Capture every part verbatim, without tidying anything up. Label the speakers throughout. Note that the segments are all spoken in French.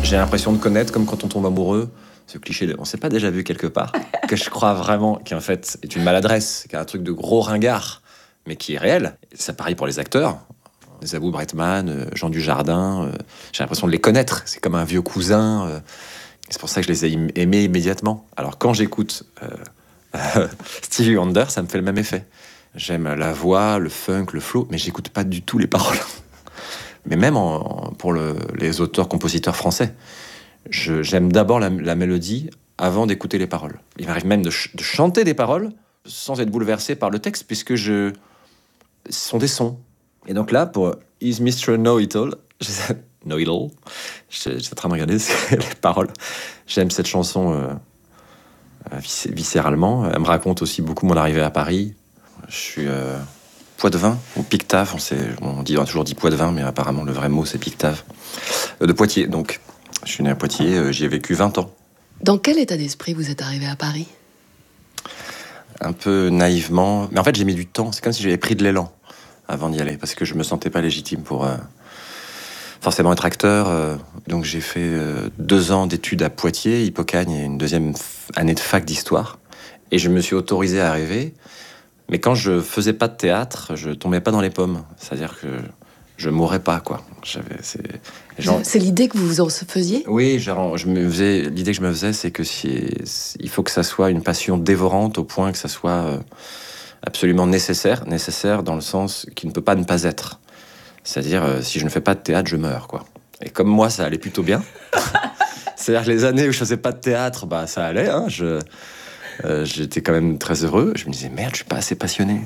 Speaker 1: J'ai l'impression de connaître, comme quand on tombe amoureux, ce cliché de « on s'est pas déjà vu quelque part », que je crois vraiment qui en fait est une maladresse, qui est un truc de gros ringard, mais qui est réel. C'est pareil pour les acteurs. Zabou Breitman, Jean Dujardin, euh, j'ai l'impression de les connaître. C'est comme un vieux cousin. Euh, c'est pour ça que je les ai im- aimés immédiatement. Alors quand j'écoute euh, euh, Stevie Wonder, ça me fait le même effet. J'aime la voix, le funk, le flow, mais j'écoute pas du tout les paroles. Mais même en, en- pour le- les auteurs-compositeurs français, je- j'aime d'abord la, la mélodie avant d'écouter les paroles. Il m'arrive même de, ch- de chanter des paroles sans être bouleversé par le texte, puisque je... ce sont des sons. Et donc là, pour Is mister Know-It-All, je- Know-It-All, j'étais en train de regarder les paroles. J'aime cette chanson euh, euh, viscé- viscéralement. Elle me raconte aussi beaucoup mon arrivée à Paris. Je suis euh, Poitevin, ou Pictave, on, sait, on, dit, on a toujours dit Poitevin, mais apparemment le vrai mot c'est Pictave. Euh, de Poitiers, donc. Je suis né à Poitiers, euh, j'y ai vécu vingt ans.
Speaker 2: Dans quel état d'esprit vous êtes arrivé à Paris?
Speaker 1: Un peu naïvement, mais en fait j'ai mis du temps, c'est comme si j'avais pris de l'élan avant d'y aller, parce que je me sentais pas légitime pour euh, forcément être acteur. Euh, donc j'ai fait euh, deux ans d'études à Poitiers, Hippocagne, et une deuxième f- année de fac d'histoire. Et je me suis autorisé à rêver, mais quand je faisais pas de théâtre, je tombais pas dans les pommes. C'est-à-dire que je mourrais pas, quoi. J'avais, c'est... Genre...
Speaker 2: C'est l'idée que vous vous en faisiez?
Speaker 1: Oui, genre, je me faisais, l'idée que je me faisais, c'est que si, il faut que ça soit une passion dévorante au point que ça soit euh, absolument nécessaire, nécessaire dans le sens qui ne peut pas ne pas être. C'est-à-dire, euh, si je ne fais pas de théâtre, je meurs, quoi. Et comme moi, ça allait plutôt bien. C'est-à-dire que les années où je faisais pas de théâtre, bah ça allait. Hein, je, euh, j'étais quand même très heureux. Je me disais merde, je suis pas assez passionné.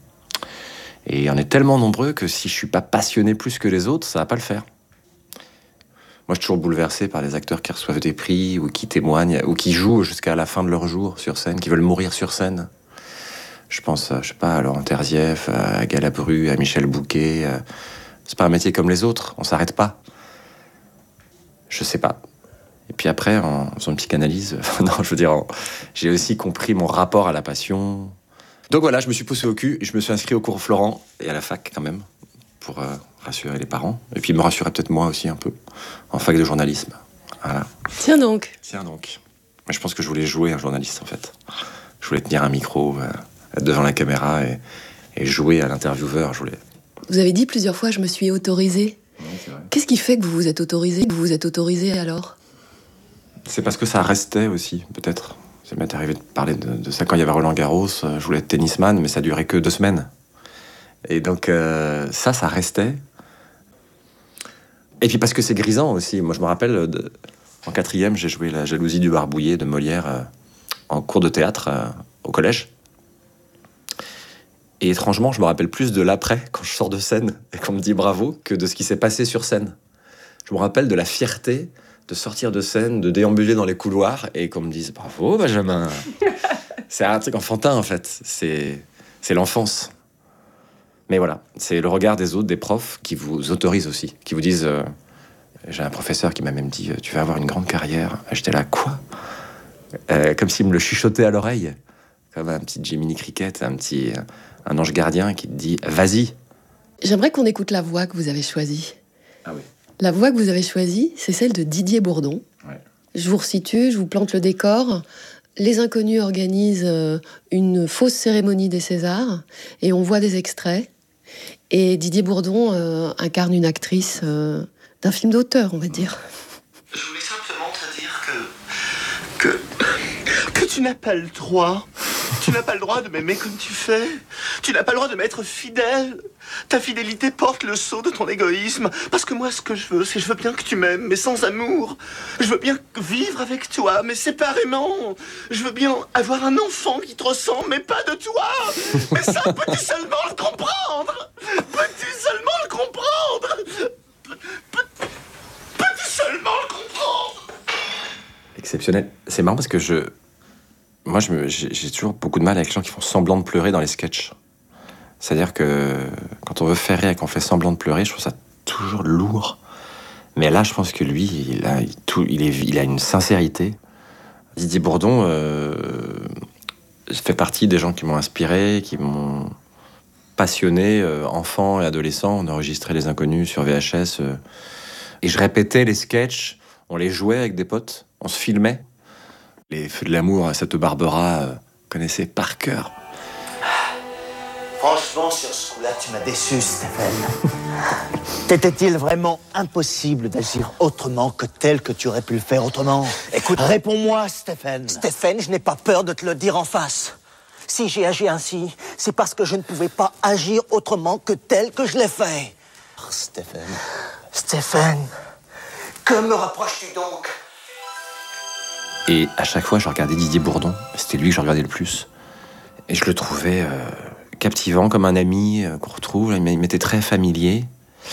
Speaker 1: Et on est tellement nombreux que si je suis pas passionné plus que les autres, ça va pas le faire. Moi, je suis toujours bouleversé par les acteurs qui reçoivent des prix ou qui témoignent ou qui jouent jusqu'à la fin de leur jour sur scène, qui veulent mourir sur scène. Je pense, je sais pas, à Laurent Terzieff, à Galabru, à Michel Bouquet. C'est pas un métier comme les autres, on s'arrête pas. Je sais pas. Et puis après, en faisant une psychanalyse, non, je veux dire, en... j'ai aussi compris mon rapport à la passion. Donc voilà, je me suis poussé au cul, je me suis inscrit au cours Florent et à la fac quand même, pour euh, rassurer les parents. Et puis me rassurer peut-être moi aussi un peu, en fac de journalisme. Voilà.
Speaker 2: Tiens donc.
Speaker 1: Tiens donc. Mais je pense que je voulais jouer un journaliste en fait. Je voulais tenir un micro, euh, être devant la caméra et, et jouer à l'intervieweur. Je voulais...
Speaker 2: Vous avez dit plusieurs fois, je me suis autorisé.
Speaker 1: Oui, c'est vrai.
Speaker 2: Qu'est-ce qui fait que vous vous êtes autorisé? Vous vous êtes autorisé alors?
Speaker 1: C'est parce que ça restait aussi, peut-être. Ça m'est arrivé de parler de, de ça quand il y avait Roland Garros. Je voulais être tennisman, mais ça durait que deux semaines. Et donc, euh, ça, ça restait. Et puis parce que c'est grisant aussi. Moi, je me rappelle, de, en quatrième, j'ai joué La jalousie du barbouillé de Molière euh, en cours de théâtre euh, au collège. Et étrangement, je me rappelle plus de l'après, quand je sors de scène et qu'on me dit bravo, que de ce qui s'est passé sur scène. Je me rappelle de la fierté de sortir de scène, de déambuler dans les couloirs et qu'on me dise bravo Benjamin. C'est un truc enfantin en fait, c'est, c'est l'enfance. Mais voilà, c'est le regard des autres, des profs, qui vous autorisent aussi, qui vous disent... Euh, j'ai un professeur qui m'a même dit tu vas avoir une grande carrière. J'étais là, quoi euh, Comme s'il me le chuchotait à l'oreille, comme un petit Jiminy Cricket, un petit un ange gardien qui te dit vas-y.
Speaker 2: J'aimerais qu'on écoute la voix que vous avez choisie.
Speaker 1: Ah oui.
Speaker 2: La voix que vous avez choisie, c'est celle de Didier Bourdon.
Speaker 1: Ouais.
Speaker 2: Je vous resitue, je vous plante le décor. Les Inconnus organisent euh, une fausse cérémonie des Césars et on voit des extraits. Et Didier Bourdon euh, incarne une actrice euh, d'un film d'auteur, on va dire.
Speaker 3: Je voulais simplement te dire que... que... que tu n'as pas le droit. Tu n'as pas le droit de m'aimer comme tu fais. Tu n'as pas le droit de m'être fidèle. Ta fidélité porte le sceau de ton égoïsme. Parce que moi, ce que je veux, c'est je veux bien que tu m'aimes, mais sans amour. Je veux bien vivre avec toi, mais séparément. Je veux bien avoir un enfant qui te ressemble, mais pas de toi. Mais ça, peux-tu seulement le comprendre? Peux-tu seulement le comprendre? Peux- Peux-tu seulement le comprendre?
Speaker 1: Exceptionnel. C'est marrant parce que je... Moi, je me, j'ai, j'ai toujours beaucoup de mal avec les gens qui font semblant de pleurer dans les sketchs. C'est-à-dire que quand on veut faire rire et qu'on fait semblant de pleurer, je trouve ça toujours lourd. Mais là, je pense que lui, il a, il, tout, il, est, il a une sincérité. Didier Bourdon euh, fait partie des gens qui m'ont inspiré, qui m'ont passionné, euh, enfant et adolescent. On enregistrait Les Inconnus sur V H S. Euh, et je répétais les sketchs On les jouait avec des potes, on se filmait. Les Feux de l'amour, cette Barbara euh, connaissait par cœur.
Speaker 3: Franchement, sur ce coup-là, tu m'as déçu, Stéphane. T'était-il vraiment impossible d'agir autrement que tel que tu aurais pu le faire autrement? Écoute, réponds-moi, Stéphane.
Speaker 4: Stéphane, je n'ai pas peur de te le dire en face. Si j'ai agi ainsi, c'est parce que je ne pouvais pas agir autrement que tel que je l'ai fait.
Speaker 3: Oh, Stéphane.
Speaker 4: Stéphane, que me reproches-tu donc?
Speaker 1: Et à chaque fois, je regardais Didier Bourdon. C'était lui que je regardais le plus. Et je le trouvais euh, captivant, comme un ami euh, qu'on retrouve. Il m'était très familier.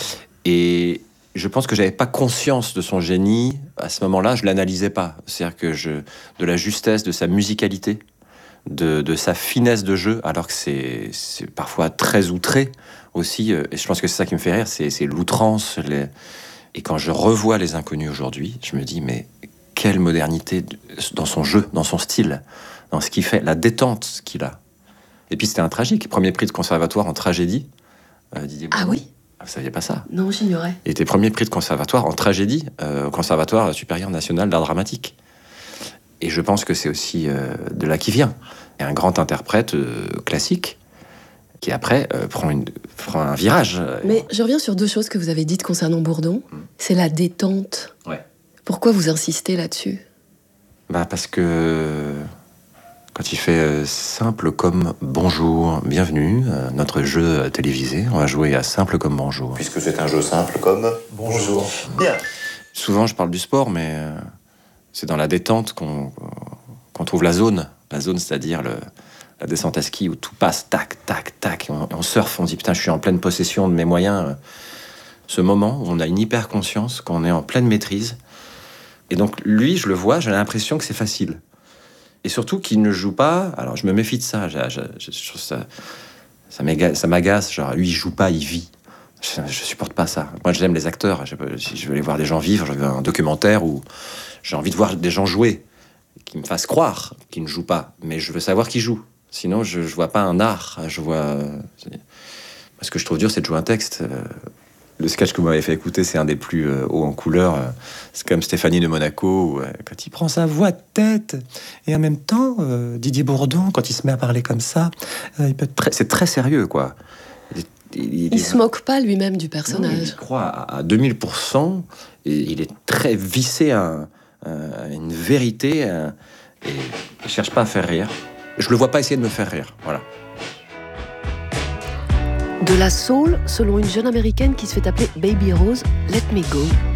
Speaker 1: Et je pense que j'avais pas conscience de son génie. À ce moment-là, je l'analysais pas. C'est-à-dire que je, de la justesse, de sa musicalité, de, de sa finesse de jeu, alors que c'est, c'est parfois très outré aussi. Et je pense que c'est ça qui me fait rire, c'est, c'est l'outrance. Les... Et quand je revois Les Inconnus aujourd'hui, je me dis, mais quelle modernité dans son jeu, dans son style, dans ce qu'il fait, la détente qu'il a. Et puis c'était un tragique. Premier prix de conservatoire en tragédie, euh, Didier Bourdon.
Speaker 2: Ah oui?
Speaker 1: Vous saviez pas ça?
Speaker 2: Non, j'ignorais.
Speaker 1: Il était premier prix de conservatoire en tragédie euh, au Conservatoire supérieur national d'art dramatique. Et je pense que c'est aussi euh, de là qu'il vient. Et un grand interprète euh, classique qui après euh, prend, une, prend un virage.
Speaker 2: Mais je reviens sur deux choses que vous avez dites concernant Bourdon. Mmh. C'est la détente.
Speaker 1: Ouais.
Speaker 2: Pourquoi vous insistez là-dessus?
Speaker 1: Bah parce que quand il fait euh, simple comme bonjour, bienvenue, euh, notre jeu télévisé, on va jouer à simple comme bonjour.
Speaker 3: Puisque c'est un jeu simple comme bonjour. Bien.
Speaker 1: Souvent, je parle du sport, mais euh, c'est dans la détente qu'on, qu'on trouve la zone. La zone, c'est-à-dire le, la descente à ski où tout passe, tac, tac, tac. On, on surfe, on dit putain, je suis en pleine possession de mes moyens. Ce moment où on a une hyper conscience, qu'on est en pleine maîtrise. Et donc, lui, je le vois, j'ai l'impression que c'est facile. Et surtout qu'il ne joue pas. Alors, je me méfie de ça. Je, je, je, je trouve ça, ça m'agace, ça m'agace. Genre, lui, il joue pas, il vit. Je, je supporte pas ça. Moi, j'aime les acteurs. Je, je veux aller voir des gens vivre. Je veux un documentaire où j'ai envie de voir des gens jouer, qui me fassent croire qu'ils ne jouent pas. Mais je veux savoir qu'ils jouent. Sinon, je, je vois pas un art. Je vois. Ce que je trouve dur, c'est de jouer un texte. Le sketch que vous m'avez fait écouter, c'est un des plus euh, hauts en couleur. C'est comme Stéphanie de Monaco, où, euh, quand il prend sa voix de tête, et en même temps, euh, Didier Bourdon, quand il se met à parler comme ça, euh, il peut être très... c'est très sérieux, quoi.
Speaker 2: Il, il, il, il se moque pas lui-même du personnage.
Speaker 1: Non, il croit à, à deux mille pour cent, et il est très vissé à, à une vérité, à, et il cherche pas à faire rire. Je le vois pas essayer de me faire rire, voilà.
Speaker 2: De la soul, selon une jeune américaine qui se fait appeler Baby Rose, Let Me Go.